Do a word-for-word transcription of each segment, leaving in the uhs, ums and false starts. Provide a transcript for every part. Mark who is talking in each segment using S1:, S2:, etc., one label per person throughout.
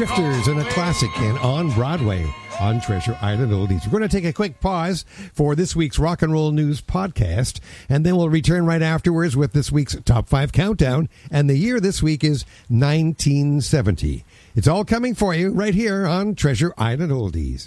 S1: Drifters and a classic and on Broadway on Treasure Island Oldies. We're going to take a quick pause for this week's Rock and Roll News podcast, and then we'll return right afterwards with this week's Top five Countdown, and the year this week is nineteen seventy. It's all coming for you right here on Treasure Island Oldies.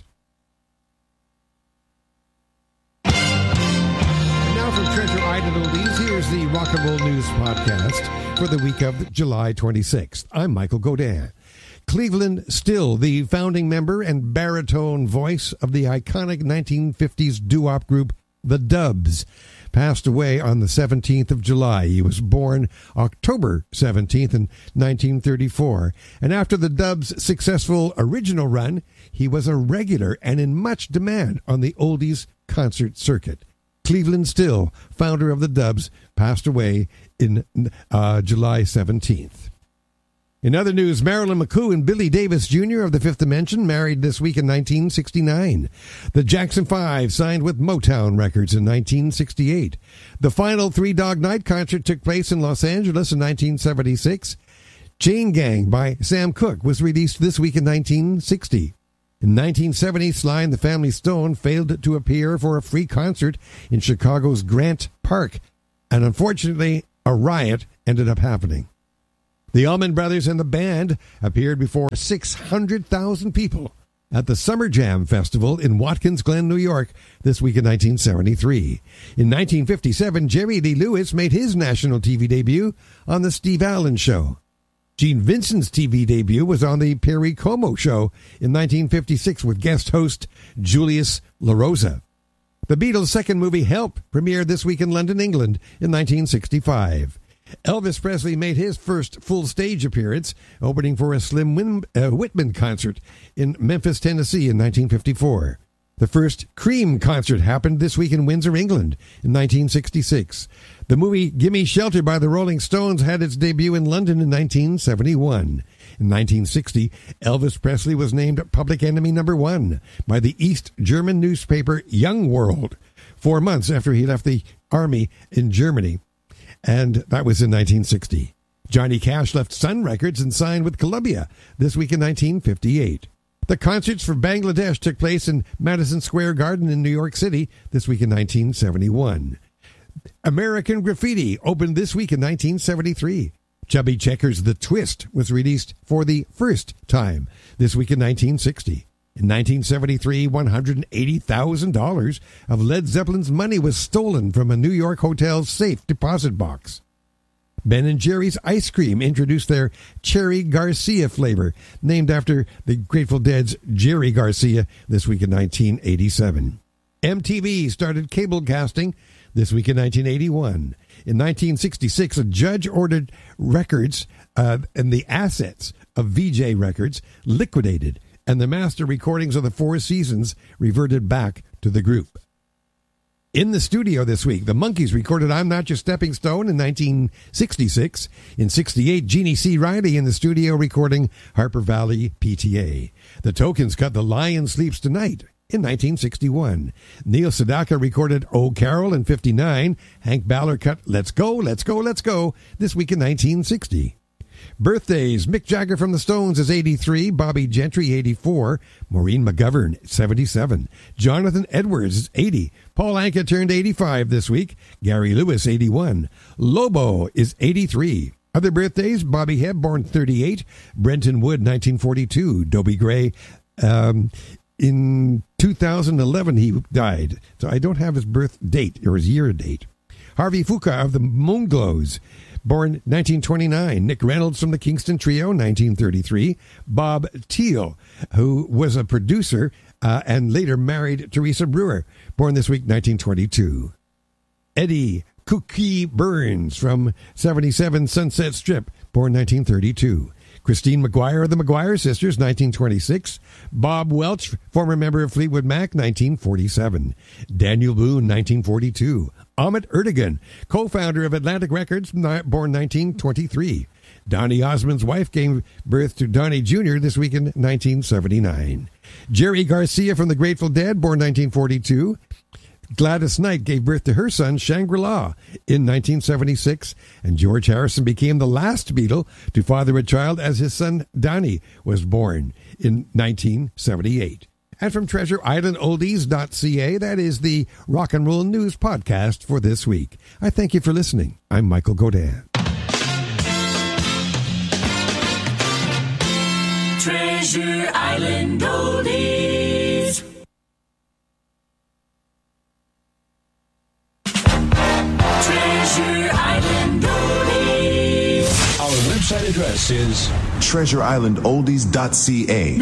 S1: And now from Treasure Island Oldies, here's the Rock and Roll News podcast for the week of July twenty-sixth. I'm Michael Godin. Cleveland Still, the founding member and baritone voice of the iconic nineteen fifties doo-wop group The Dubs, passed away on the seventeenth of July. He was born October seventeenth in nineteen thirty-four. And after the Dubs' successful original run, he was a regular and in much demand on the oldies concert circuit. Cleveland Still, founder of The Dubs, passed away in uh, July seventeenth. In other news, Marilyn McCoo and Billy Davis Junior of the Fifth Dimension married this week in nineteen sixty-nine. The Jackson Five signed with Motown Records in nineteen sixty-eight. The final Three Dog Night concert took place in Los Angeles in nineteen seventy-six. Chain Gang by Sam Cooke was released this week in nineteen sixty. In nineteen seventy, Sly and the Family Stone failed to appear for a free concert in Chicago's Grant Park, and unfortunately, a riot ended up happening. The Allman Brothers and the band appeared before six hundred thousand people at the Summer Jam Festival in Watkins Glen, New York, this week in nineteen seventy-three. In nineteen fifty-seven, Jerry Lee Lewis made his national T V debut on The Steve Allen Show. Gene Vincent's T V debut was on The Perry Como Show in nineteen fifty-six with guest host Julius LaRosa. The Beatles' second movie, Help, premiered this week in London, England in nineteen sixty-five. Elvis Presley made his first full stage appearance, opening for a Slim Win- uh, Whitman concert in Memphis, Tennessee in nineteen fifty-four. The first Cream concert happened this week in Windsor, England in nineteen sixty-six. The movie Gimme Shelter by the Rolling Stones had its debut in London in nineteen seventy-one. In nineteen sixty, Elvis Presley was named Public Enemy Number One by the East German newspaper Young World, four months after he left the army in Germany. And that was in nineteen sixty. Johnny Cash left Sun Records and signed with Columbia this week in nineteen fifty-eight. The concerts for Bangladesh took place in Madison Square Garden in New York City this week in nineteen seventy-one. American Graffiti opened this week in nineteen seventy-three. Chubby Checker's The Twist was released for the first time this week in nineteen sixty. In nineteen seventy-three, one hundred eighty thousand dollars of Led Zeppelin's money was stolen from a New York hotel's safe deposit box. Ben and Jerry's Ice Cream introduced their Cherry Garcia flavor, named after the Grateful Dead's Jerry Garcia, this week in nineteen eighty-seven. M T V started cable casting this week in nineteen eighty-one. In nineteen sixty-six, a judge ordered records uh, and the assets of V J Records liquidated, and the master recordings of the Four Seasons reverted back to the group. In the studio this week, the Monkees recorded I'm Not Your Stepping Stone in nineteen sixty-six. In sixty-eight, Jeannie C. Riley in the studio recording Harper Valley P T A. The Tokens cut The Lion Sleeps Tonight in nineteen sixty-one. Neil Sedaka recorded Oh Carol in fifty-nine. Hank Ballard cut Let's Go, Let's Go, Let's Go this week in nineteen sixty. Birthdays: Mick Jagger from the Stones is eighty-three, Bobby Gentry eighty-four, Maureen McGovern seventy-seven, Jonathan Edwards is eighty, Paul Anka turned eighty-five this week, Gary Lewis eighty-one, Lobo is eighty-three. Other birthdays: Bobby Hebb born thirty-eight, Brenton Wood nineteen forty-two, Dobie Gray um, in two thousand eleven he died, so I don't have his birth date or his year date. Harvey Fuqua of the Moonglows, born nineteen twenty-nine. Nick Reynolds from the Kingston Trio, nineteen thirty-three. Bob Thiel, who was a producer uh, and later married Teresa Brewer, born this week, nineteen twenty-two. Eddie Cookie Burns from seventy-seven Sunset Strip, born nineteen thirty-two. Christine McGuire of the McGuire Sisters, nineteen twenty-six. Bob Welch, former member of Fleetwood Mac, nineteen forty-seven. Daniel Boone, nineteen forty-two. Ahmet Ertegun, co-founder of Atlantic Records, born nineteen twenty-three. Donny Osmond's wife gave birth to Donny Junior this week in nineteen seventy-nine. Jerry Garcia from the Grateful Dead, born nineteen forty-two. Gladys Knight gave birth to her son Shangri-La in nineteen seventy-six, and George Harrison became the last Beatle to father a child as his son Danny was born in nineteen seventy-eight. And from treasure island oldies dot c a, that is the Rock and Roll News podcast for this week. I thank you for listening. I'm Michael Godin.
S2: Treasure Island Oldies. Treasure Island Oldies.
S3: Our website address is
S4: treasure island oldies dot c a.